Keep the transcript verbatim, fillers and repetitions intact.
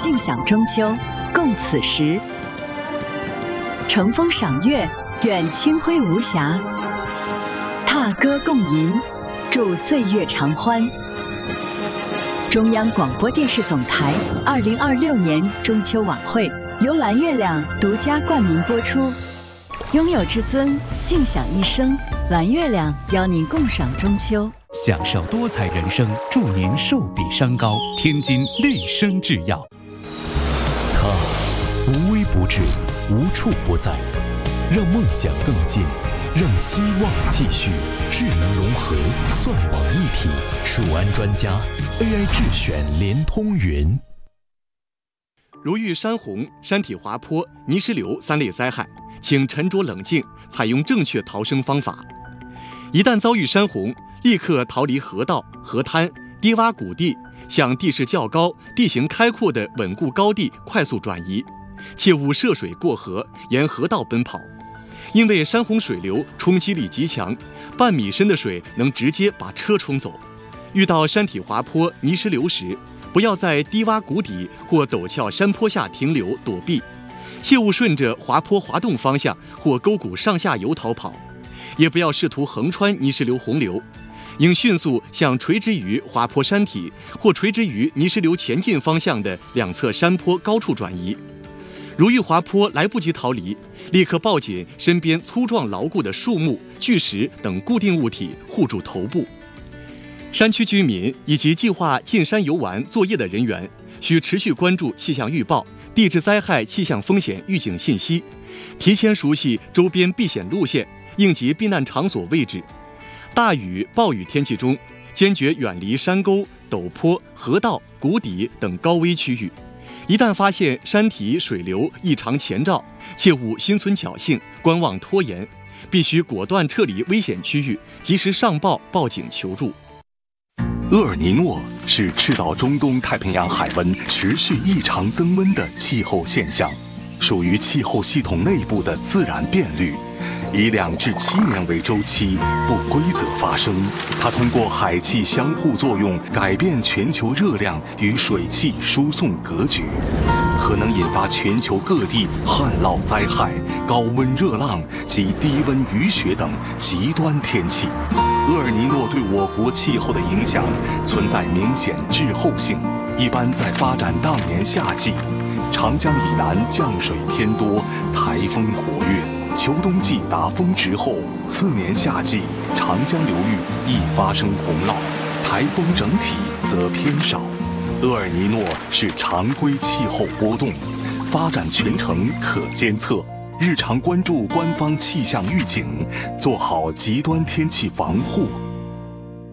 尽享中秋，共此时。乘风赏月，愿清辉无瑕；踏歌共吟，祝岁月长欢。中央广播电视总台二零二六年中秋晚会由蓝月亮独家冠名播出。拥有至尊，尽享一生。蓝月亮邀您共赏中秋， 享受多彩人生，祝您寿比山高。天津绿生制药， 它无微不至，无处不在，让梦想更近，让希望继续。智能融合，算网一体，蜀安专家 A I 智选联通云。 如遇山洪、山体滑坡、泥石流三类灾害，请沉着冷静，采用正确逃生方法。一旦遭遇山洪，立刻逃离河道、河滩、低洼谷地，向地势较高、地形开阔的稳固高地快速转移，切勿涉水过河，沿河道奔跑。因为山洪水流冲击力极强，半米深的水能直接把车冲走。遇到山体滑坡、泥石流时，不要在低洼谷底或陡峭山坡下停留躲避，切勿顺着滑坡滑动方向或沟谷上下游逃跑，也不要试图横穿泥石流洪流，应迅速向垂直于滑坡山体或垂直于泥石流前进方向的两侧山坡高处转移。如遇滑坡来不及逃离，立刻抱紧身边粗壮牢固的树木、巨石等固定物体护住头部。山区居民以及计划进山游玩作业的人员，需持续关注气象预报、地质灾害气象风险预警信息，提前熟悉周边避险路线、应急避难场所位置。大雨、暴雨天气中，坚决远离山沟、陡坡、河道、谷底等高危区域。一旦发现山体水流异常前兆，切勿心存侥幸、观望拖延，必须果断撤离危险区域，及时上报报警求助。 厄尔尼诺是赤道中东太平洋海温持续异常增温的气候现象，属于气候系统内部的自然变律，以两至七年为周期，不规则发生。它通过海气相互作用，改变全球热量与水汽输送格局，可能引发全球各地旱涝灾害、高温热浪及低温雨雪等极端天气。厄尔尼诺对我国气候的影响存在明显滞后性，一般在发展当年夏季，长江以南降水偏多，台风活跃。秋冬季达峰值后，次年夏季长江流域易发生洪涝，台风整体则偏少。厄尔尼诺是常规气候波动，发展全程可监测，日常关注官方气象预警，做好极端天气防护，